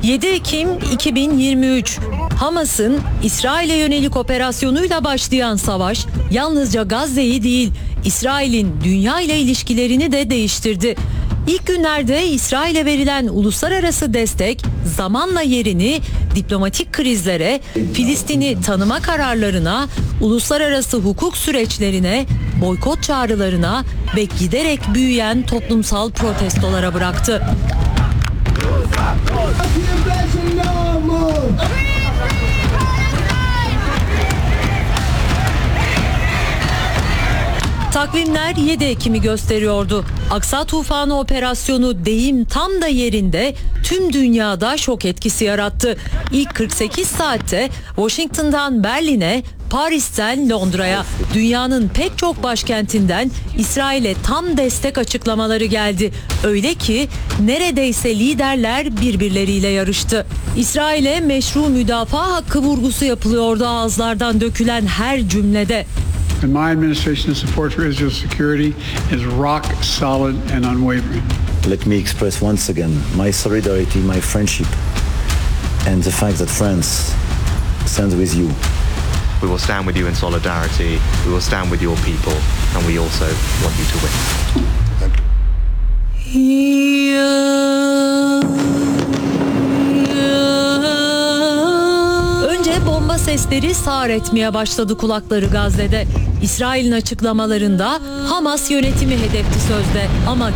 7 Ekim 2023. Hamas'ın İsrail'e yönelik operasyonuyla başlayan savaş yalnızca Gazze'yi değil, İsrail'in dünya ile ilişkilerini de değiştirdi. İlk günlerde İsrail'e verilen uluslararası destek zamanla yerini diplomatik krizlere, Filistin'i tanıma kararlarına, uluslararası hukuk süreçlerine, boykot çağrılarına ve giderek büyüyen toplumsal protestolara bıraktı. Takvimler 7 Ekim'i gösteriyordu. Aksa Tufanı operasyonu deyim tam da yerinde tüm dünyada şok etkisi yarattı. İlk 48 saatte Washington'dan Berlin'e, Paris'ten Londra'ya, dünyanın pek çok başkentinden İsrail'e tam destek açıklamaları geldi. Öyle ki neredeyse liderler birbirleriyle yarıştı. İsrail'e meşru müdafaa hakkı vurgusu yapılıyordu ağızlardan dökülen her cümlede. And my administration's support for Israel's security is rock solid and unwavering. Let me express once again my solidarity, my friendship, and the fact that France stands with you. We will stand with you in solidarity. We will stand with your people, and we also want you to win. Bomba sesleri sağır etmeye başladı kulakları Gazze'de. İsrail'in açıklamalarında Hamas yönetimi hedefti sözde ama